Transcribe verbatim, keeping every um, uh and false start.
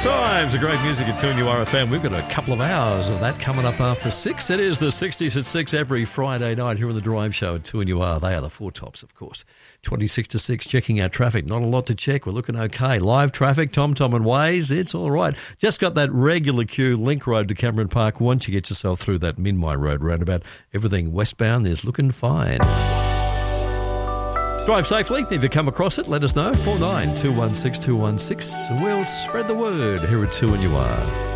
Times, a great music at two N U R F M. We've got a couple of hours of that coming up after six. It is the sixties at six every Friday night here on the Drive Show at two N U R. They are the Four Tops, of course. twenty-six to six, checking our traffic. Not a lot to check. We're looking okay. Live traffic, Tom Tom and Waze, it's all right. Just got that regular queue, Link Road to Cameron Park. Once you get yourself through that Minmai Road roundabout, everything westbound is looking fine. Drive safely. If you come across it, let us know. four nine two one six two one six. We'll spread the word here at two N U R.